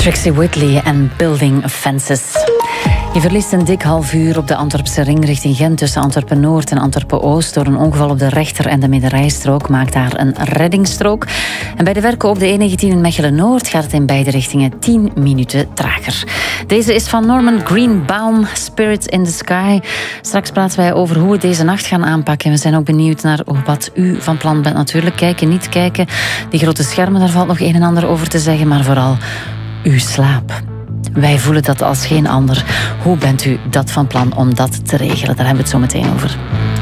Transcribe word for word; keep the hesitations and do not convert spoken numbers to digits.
Trixie Whitley en Building Fences. Je verliest een dik half uur op de Antwerpse ring richting Gent tussen Antwerpen-Noord en Antwerpen-Oost. Door een ongeval op de rechter- en de middenrijstrook maakt daar een reddingsstrook. En bij de werken op de E negentien in Mechelen-Noord gaat het in beide richtingen tien minuten trager. Deze is van Norman Greenbaum, Spirit in the Sky. Straks praten wij over hoe we deze nacht gaan aanpakken. We zijn ook benieuwd naar wat u van plan bent. Natuurlijk kijken, niet kijken. Die grote schermen, daar valt nog een en ander over te zeggen. Maar vooral uw slaap. Wij voelen dat als geen ander. Hoe bent u dat van plan om dat te regelen? Daar hebben we het zo meteen over.